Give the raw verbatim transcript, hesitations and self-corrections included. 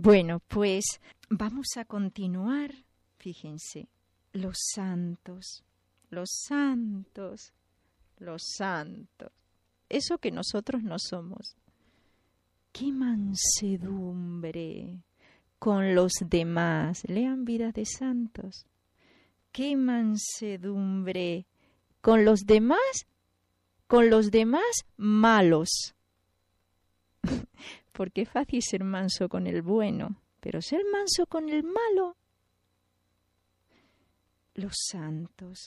Bueno, pues vamos a continuar. Fíjense, los santos, los santos, los santos. Eso que nosotros no somos. ¡Qué mansedumbre con los demás! Lean Vidas de Santos. ¡Qué mansedumbre con los demás! Con los demás malos. Porque es fácil ser manso con el bueno, pero ser manso con el malo. Los santos,